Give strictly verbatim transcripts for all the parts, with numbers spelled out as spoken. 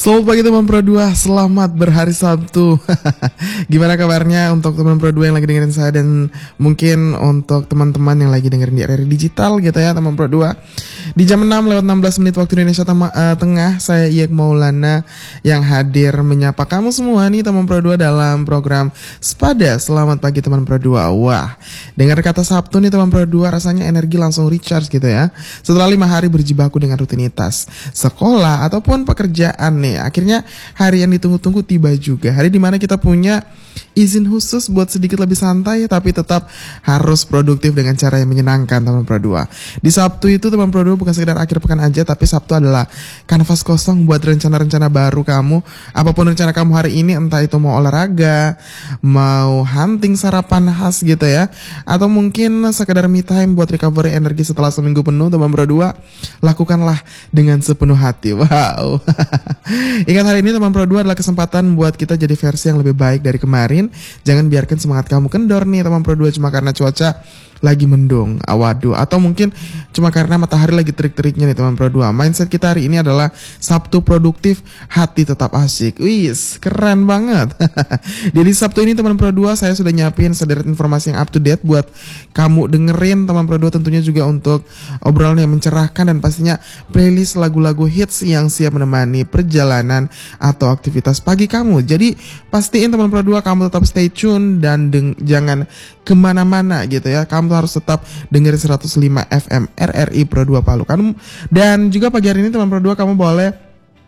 Selamat pagi teman Pro dua, selamat berhari Sabtu. Gimana kabarnya untuk teman Pro dua yang lagi dengerin saya, dan mungkin untuk teman-teman yang lagi dengerin di R R I Digital gitu ya teman Pro dua. Di jam enam lewat enam belas menit waktu Indonesia Tama, uh, Tengah, saya Iek Maulana yang hadir menyapa kamu semua nih teman Pro dua dalam program Sepada. Selamat pagi teman Pro dua. Wah, dengar kata Sabtu nih teman Pro dua, rasanya energi langsung recharge gitu ya. Setelah lima hari berjibaku dengan rutinitas sekolah ataupun pekerjaan nih, akhirnya hari yang ditunggu-tunggu tiba juga. Hari dimana kita punya izin khusus buat sedikit lebih santai, tapi tetap harus produktif dengan cara yang menyenangkan teman Pro dua. Di Sabtu itu teman Pro dua bukan sekedar akhir pekan aja, tapi Sabtu adalah kanvas kosong buat rencana-rencana baru kamu. Apapun rencana kamu hari ini, entah itu mau olahraga, mau hunting sarapan khas gitu ya, atau mungkin sekedar me time buat recovery energi setelah seminggu penuh teman Pro dua, lakukanlah dengan sepenuh hati. Wow. Ingat, hari ini teman Pro dua adalah kesempatan buat kita jadi versi yang lebih baik dari kemarin. Jangan biarkan semangat kamu kendor nih teman Pro dua cuma karena cuaca lagi mendung, waduh, atau mungkin cuma karena matahari lagi terik-teriknya nih teman Pro dua. Mindset kita hari ini adalah Sabtu produktif, hati tetap asyik. Wis, keren banget. Jadi Sabtu ini teman Pro dua, saya sudah nyiapin sederet informasi yang up to date buat kamu dengerin teman Pro dua, tentunya juga untuk obrolan yang mencerahkan dan pastinya playlist lagu-lagu hits yang siap menemani perjalanan atau aktivitas pagi kamu. Jadi pastiin teman Pro dua kamu tetap stay tune dan deng- jangan kemana-mana gitu ya. Kamu harus tetap dengerin seratus lima F M R R I Pro dua Palu kan. Dan juga pagi hari ini teman Pro dua, kamu boleh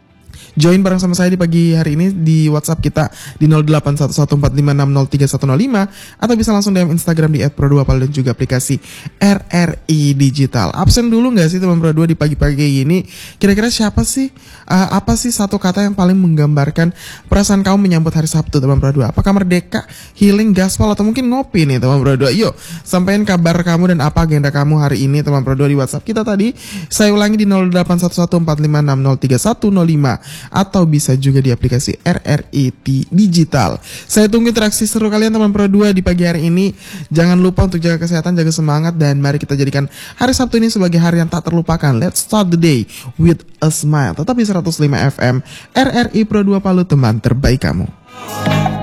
join bareng sama saya di pagi hari ini di WhatsApp kita di nol delapan satu satu empat lima enam nol tiga satu nol lima, atau bisa langsung D M Instagram di et pro dua palu dan juga aplikasi R R I Digital. Absen dulu nggak sih teman Pro dua di pagi-pagi ini? Kira-kira siapa sih? Uh, apa sih satu kata yang paling menggambarkan perasaan kamu menyambut hari Sabtu teman Pro dua? Apakah merdeka, healing, gaspol, atau mungkin ngopi nih teman Pro dua? Yuk, sampaikan kabar kamu dan apa agenda kamu hari ini teman Pro dua di WhatsApp kita tadi. Saya ulangi di nol delapan satu satu empat lima enam nol tiga satu nol lima, atau bisa juga di aplikasi R R I Digital. Saya tunggu interaksi seru kalian teman Pro dua di pagi hari ini. Jangan lupa untuk jaga kesehatan, jaga semangat, dan mari kita jadikan hari Sabtu ini sebagai hari yang tak terlupakan. Let's start the day with a smile. Tetap di seratus lima F M R R I Pro dua Palu, teman terbaik kamu.